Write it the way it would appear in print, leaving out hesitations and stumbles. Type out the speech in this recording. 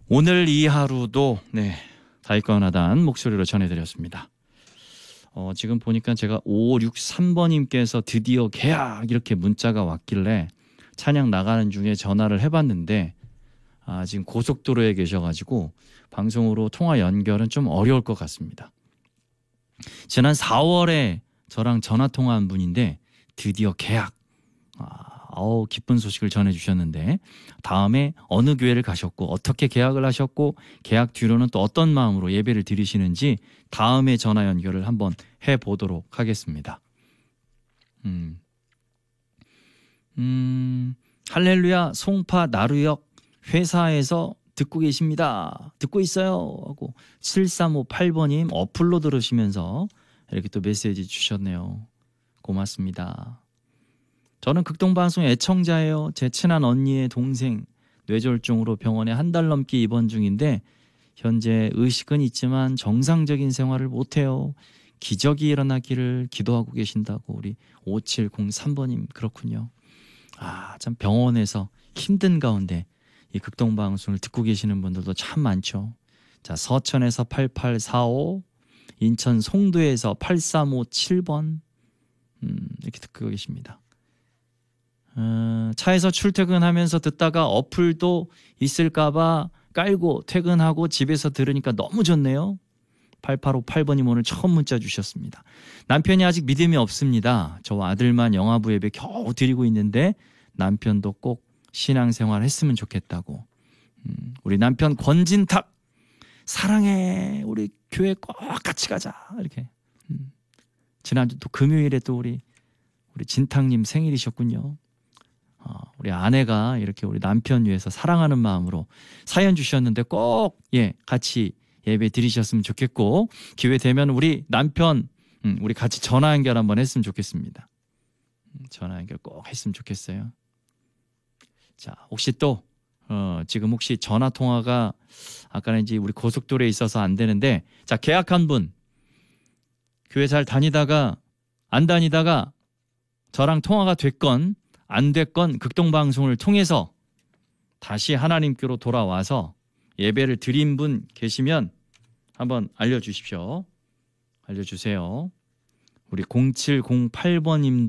오늘 이 하루도 다윗가요나단 목소리로 전해드렸습니다. 지금 보니까 제가 5563번님께서 드디어 계약 이렇게 문자가 왔길래 찬양 나가는 중에 전화를 해봤는데 지금 고속도로에 계셔가지고 방송으로 통화 연결은 좀 어려울 것 같습니다. 지난 4월에 저랑 전화 통화한 분인데 드디어 계약, 기쁜 소식을 전해주셨는데 다음에 어느 교회를 가셨고 어떻게 계약을 하셨고 계약 뒤로는 또 어떤 마음으로 예배를 드리시는지 다음에 전화 연결을 한번 해보도록 하겠습니다. 할렐루야 송파 나루역 회사에서 듣고 계십니다. 듣고 있어요 하고 7358번님 어플로 들으시면서 이렇게 또 메시지 주셨네요. 고맙습니다. 저는 극동방송 애청자예요. 제 친한 언니의 동생 뇌졸중으로 병원에 한 달 넘게 입원 중인데 현재 의식은 있지만 정상적인 생활을 못해요. 기적이 일어나기를 기도하고 계신다고 우리 5703번님 그렇군요. 참 병원에서 힘든 가운데 이 극동방송을 듣고 계시는 분들도 참 많죠. 자, 서천에서 8845, 인천 송도에서 8357번 이렇게 듣고 계십니다. 차에서 출퇴근하면서 듣다가 어플도 있을까봐 깔고 퇴근하고 집에서 들으니까 너무 좋네요. 8858번님 오늘 처음 문자 주셨습니다. 남편이 아직 믿음이 없습니다. 저와 아들만 영화부 예배 겨우 드리고 있는데 남편도 꼭 신앙생활 했으면 좋겠다고. 우리 남편 권진탁 사랑해 우리 교회 꼭 같이 가자 이렇게. 지난주 또 금요일에 또 우리 진탁님 생일이셨군요. 우리 아내가 이렇게 우리 남편 위해서 사랑하는 마음으로 사연 주셨는데 꼭 같이 예배 드리셨으면 좋겠고 기회 되면 우리 남편 우리 같이 전화 연결 한번 했으면 좋겠습니다. 전화 연결 꼭 했으면 좋겠어요. 자, 혹시 또 지금 혹시 전화 통화가 아까는 이제 우리 고속도로에 있어서 안 되는데 자, 계약한 분 교회 잘 다니다가 안 다니다가 저랑 통화가 됐건 안 됐건 극동방송을 통해서 다시 하나님께로 돌아와서 예배를 드린 분 계시면 한번 알려주십시오. 알려주세요. 우리 0708번님도